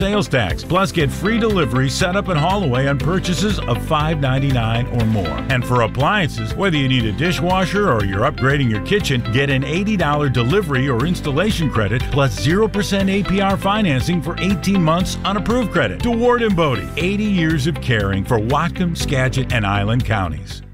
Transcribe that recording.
sales tax. Plus, get free delivery, setup, and haul away on purchases of $5.99 or more. And for appliances, whether you need a dishwasher or you're upgrading your kitchen, get an $80 delivery or installation credit plus 0% APR financing for 18 months on approved credit. DeWard and Bodie, 80 years of caring for Whatcom, Skagit, and Island counties.